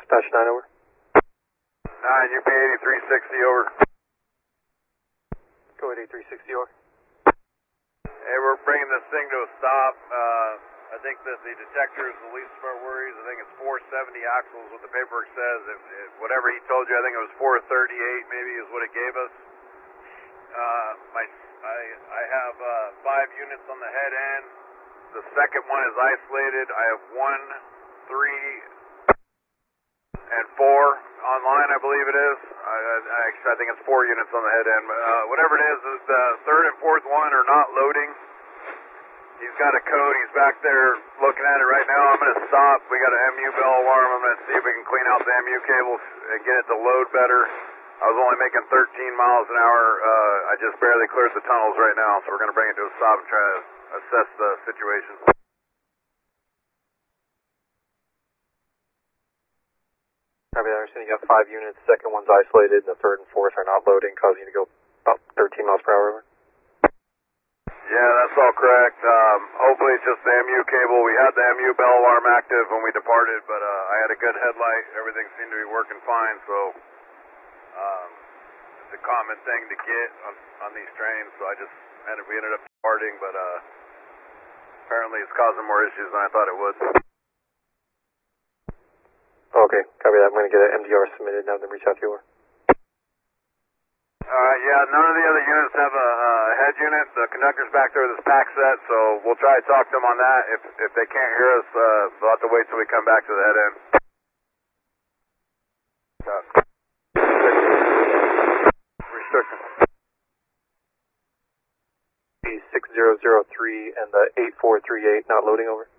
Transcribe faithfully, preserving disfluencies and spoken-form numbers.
Dispatch nine over. nine, U P eighty-three sixty over. Go ahead, eighty-three sixty over. Hey, we're bringing this thing to a stop. Uh, I think that the detector is the least of our worries. I think it's four seventy axles, what the paperwork says. If, if whatever he told you, I think it was four thirty-eight maybe is what it gave us. Uh, my, I, I have uh, five units on the head end. The second one is isolated. I have one, three, and four online, I believe it is. I, I, actually, I think it's four units on the head end. Uh, whatever it is, the third and fourth one are not loading. He's got a code. He's back there looking at it right now. I'm going to stop. We got an M U bell alarm. I'm going to see if we can clean out the M U cables and get it to load better. I was only making thirteen miles an hour. Uh, I just barely cleared the tunnels right now, so we're going to bring it to a stop and try to assess the situation. Copy that. I understand you got five units. Second one's isolated, and the third and fourth are not loading, causing you to go about thirteen miles per hour. Yeah, that's all correct. Um, hopefully it's just the M U cable. We had the M U bell alarm active when we departed, but uh, I had a good headlight. Everything seemed to be working fine, so um, it's a common thing to get on, on these trains. So I just ended, we ended up departing, but uh, apparently it's causing more issues than I thought it would. Okay, copy that. I'm going to get an M D R submitted now, then reach out to you. Alright, yeah, none of the other units have a, a head unit. The conductor's back there with his pack set, so we'll try to talk to them on that. If if they can't hear us, uh, they'll have to wait till we come back to the head end. Restriction. The six zero zero three and the eight four three eight not loading over.